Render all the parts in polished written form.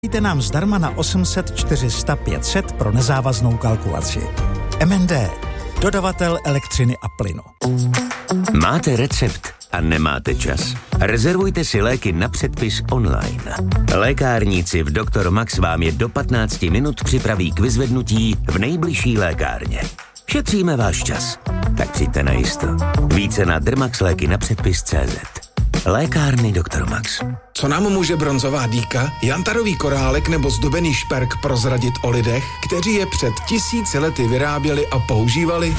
Dejte nám zdarma na 800 400 500 pro nezávaznou kalkulaci. MND. Dodavatel elektřiny a plynu. Máte recept a nemáte čas? Rezervujte si léky na předpis online. Lékárníci v Dr. Max vám je do 15 minut připraví k vyzvednutí v nejbližší lékárně. Šetříme váš čas. Tak přijďte na jisto. Více na Drmax léky na předpis.cz. Lékárny Dr. Max. Co nám může bronzová dýka, jantarový korálek nebo zdobený šperk prozradit o lidech, kteří je před 1000 lety vyráběli a používali?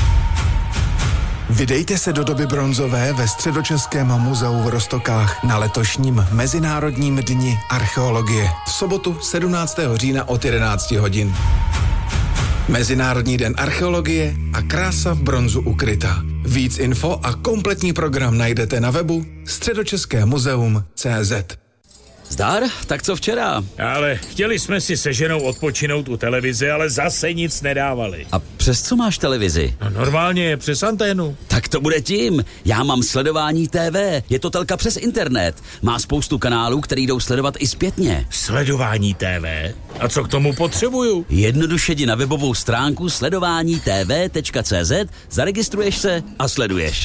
Vydejte se do doby bronzové ve Středočeském muzeu v Roztokách na letošním Mezinárodním dni archeologie v sobotu 17. října od 11 hodin. Mezinárodní den archeologie a krása v bronzu ukrytá. Víc info a kompletní program najdete na webu středočeskémuzeum.cz. Zdar, tak co včera? Ale chtěli jsme si se ženou odpočinout u televize, ale zase nic nedávali. A přes co máš televizi? No normálně přes anténu. Tak to bude tím. Já mám Sledování TV. Je to telka přes internet. Má spoustu kanálů, který jdou sledovat i zpětně. Sledování TV? A co k tomu potřebuju? Jednoduše jdi na webovou stránku sledovánitv.cz, zaregistruješ se a sleduješ.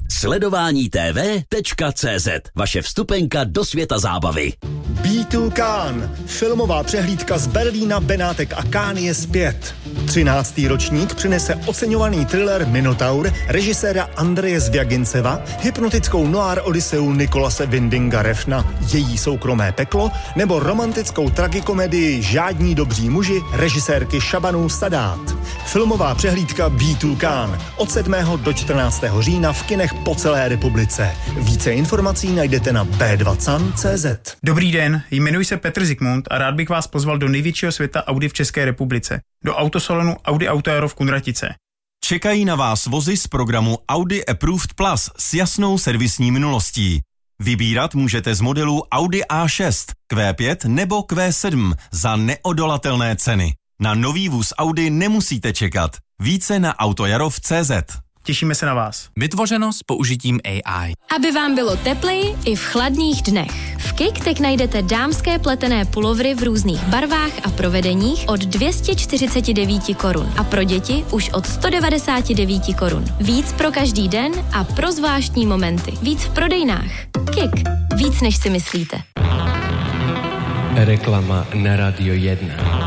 Sledovánitv.cz. Vaše vstupenka do světa zábavy. B2 Cannes. Filmová přehlídka z Berlína, Benátek a Cannes je zpět. 13. ročník přinese oceňovaný thriller Minotaur režiséra Andreje Zvjaginceva, hypnotickou noir odyseu Nikolase Windinga Refna Její soukromé peklo nebo romantickou tragikomedii Žádní dobří muži režisérky Šabanu Sadát. Filmová přehlídka B2 Cannes od 7. do 14. října v kinech po celé republice. Více informací najdete na b2can.cz. Dobrý den, jmenuji se Petr Zikmund a rád bych vás pozval do největšího světa Audi v České republice, do autosalonu Audi Auto Aero v Kunratice. Čekají na vás vozy z programu Audi Approved Plus s jasnou servisní minulostí. Vybírat můžete z modelů Audi A6, Q5 nebo Q7 za neodolatelné ceny. Na nový vůz Audi nemusíte čekat. Více na autojarov.cz. Těšíme se na vás. Vytvořeno s použitím AI. Aby vám bylo tepleji i v chladných dnech. V Kik najdete dámské pletené pulovry v různých barvách a provedeních od 249 korun a pro děti už od 199 korun. Víc pro každý den a pro zvláštní momenty. Víc v prodejnách. Kik. Víc než si myslíte. Reklama na Radio 1.